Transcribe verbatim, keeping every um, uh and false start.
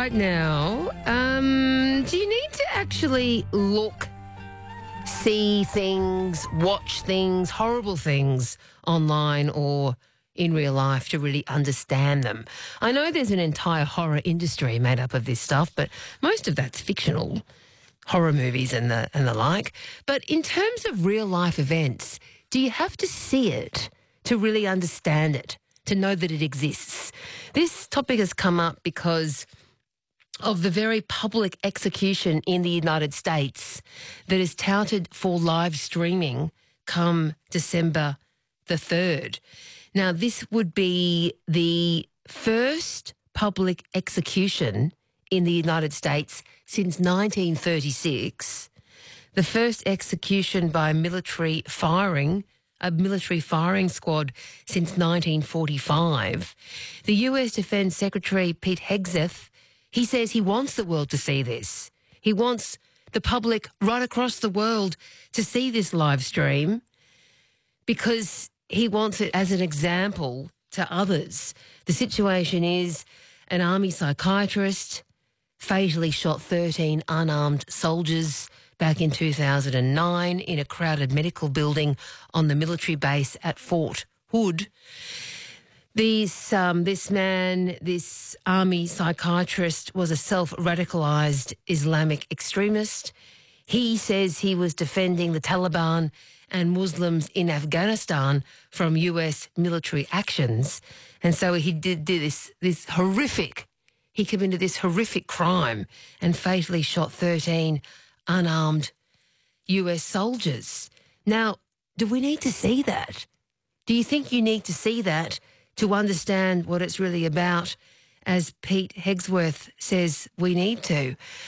right now, um, do you need to actually look, see things, watch things, horrible things online or in real life to really understand them? I know there's an entire horror industry made up of this stuff, but most of that's fictional, horror movies and the and the like. But in terms of real life events, do you have to see it to really understand it, to know that it exists? This topic has come up because of the very public execution in the United States that is touted for live streaming come December the third. Now, this would be the first public execution in the United States since nineteen thirty-six, the first execution by military firing, a military firing squad since nineteen forty-five. The U S Defense Secretary Pete Hegseth, he says he wants the world to see this. He wants the public right across the world to see this live stream because he wants it as an example to others. The situation is an army psychiatrist fatally shot thirteen unarmed soldiers back in two thousand nine in a crowded medical building on the military base at Fort Hood. These, um, this man, this army psychiatrist, was a self-radicalised Islamic extremist. He says he was defending the Taliban and Muslims in Afghanistan from U S military actions. And so he did, did this, this horrific, he committed this horrific crime and fatally shot thirteen unarmed U S soldiers. Now, do we need to see that? Do you think you need to see that to understand what it's really about, as Pete Hegseth says we need to?